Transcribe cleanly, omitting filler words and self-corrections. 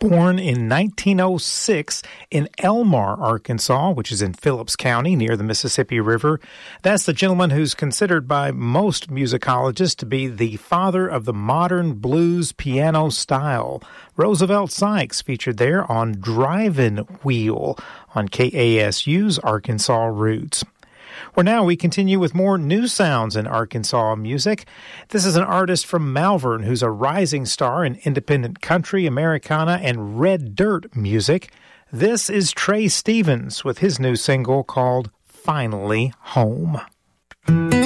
Born in 1906 in Elmar, Arkansas, which is in Phillips County near the Mississippi River. That's the gentleman who's considered by most musicologists to be the father of the modern blues piano style. Roosevelt Sykes featured there on Drivin' Wheel on KASU's Arkansas Roots. Well, now we continue with more new sounds in Arkansas music. This is an artist from Malvern who's a rising star in independent country, Americana, and red dirt music. This is Trey Stevens with his new single called Finally Home.